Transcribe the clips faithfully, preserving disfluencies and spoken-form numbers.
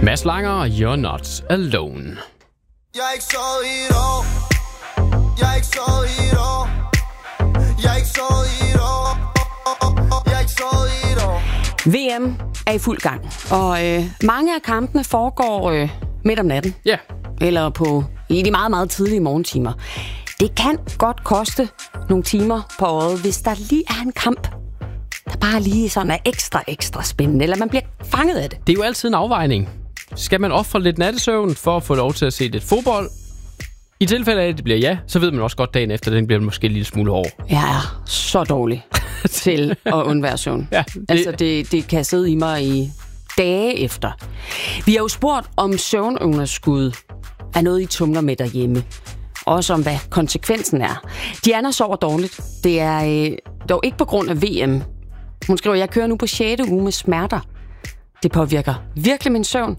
Mads Langer, You're Not Alone. Jeg er ikke sovet i et år. Jeg er ikke sovet i et år. Jeg er ikke sovet i et år. Jeg er ikke sovet i et år. V M er i fuld gang, og øh, mange af kampene foregår øh, midt om natten. Ja. Eller på i de meget, meget tidlige morgentimer. Det kan godt koste nogle timer på året, hvis der lige er en kamp, der bare lige sådan er ekstra, ekstra spændende, eller man bliver fanget af det. Det er jo altid en afvejning. Skal man ofre lidt nattesøvn for at få lov til at se lidt fodbold? I tilfælde af, at det bliver ja, så ved man også godt dagen efter, den bliver måske en lille smule hård. Jeg er så dårlig til at undvære søvn. Ja, det... Altså, det, det kan sidde i mig i dage efter. Vi har jo spurgt, om søvnunderskud er noget, I tumler med derhjemme. Også om, hvad konsekvensen er. Diana sover dårligt. Det er øh, dog ikke på grund af V M. Hun skriver, jeg kører nu på sjette uge med smerter. Det påvirker virkelig min søvn.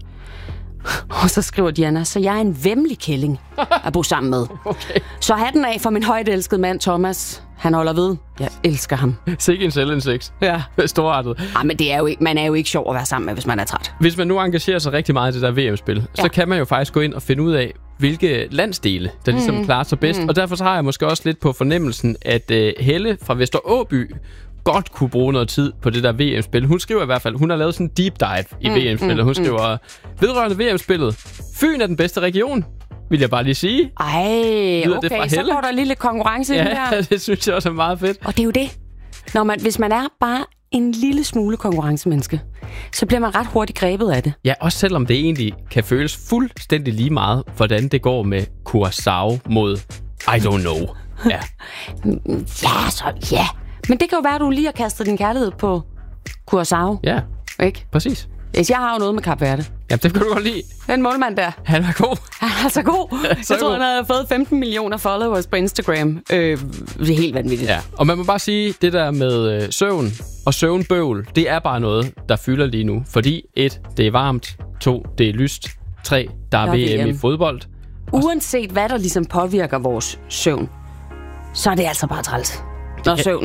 Og så skriver Diana, så jeg er en væmmelig kælling at bo sammen med. Okay. Så hatten af for min højt elskede mand, Thomas. Han holder ved. Jeg elsker ham. Sikke en selvindsigt. Ja. Storartet. Ej, men det er jo ikke, man er jo ikke sjov at være sammen med, hvis man er træt. Hvis man nu engagerer sig rigtig meget i det der V M-spil, ja. så kan man jo faktisk gå ind og finde ud af, hvilke landsdele, der ligesom mm. klarer sig bedst. Mm. Og derfor så har jeg måske også lidt på fornemmelsen, at uh, Helle fra Vester Åby godt kunne bruge noget tid på det der V M-spil. Hun skriver i hvert fald, hun har lavet sådan en deep dive i mm, V M-spillet. Hun mm, skriver, vedrørende V M-spillet, Fyn er den bedste region, vil jeg bare lige sige. Ej, okay, så går der lige lidt konkurrence ja, i den der. Ja, det synes jeg også er meget fedt. Og det er jo det. Når man, hvis man er bare en lille smule konkurrencemenneske, så bliver man ret hurtigt grebet af det. Ja, også selvom det egentlig kan føles fuldstændig lige meget, hvordan det går med Curaçao mod I don't know. Ja, ja, så ja. Men det kan jo være, at du lige har kastet din kærlighed på Curaçao. Ja, ikke? Præcis. Jeg har jo noget med Kap Verde. Ja, det kan du godt lide. Den målmand der. Han var god. Han er så god. Ja, så jeg tror, god. han havde fået femten millioner followers på Instagram. Øh, det er helt vanvittigt. Ja, og man må bare sige, det der med øh, søvn og søvnbøvl, det er bare noget, der fylder lige nu. Fordi et, det er varmt. To, det er lyst. Tre, der er, der er V M i fodbold. Uanset hvad der ligesom påvirker vores søvn, så er det altså bare træls. Når søvn